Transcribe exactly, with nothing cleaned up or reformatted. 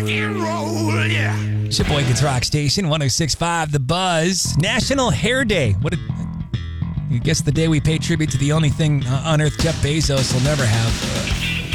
and roll, yeah. It's your boy Kids Rock Station, one oh six point five The Buzz. National Hair Day. What a, I guess the day we pay tribute to the only thing on earth Jeff Bezos will never have.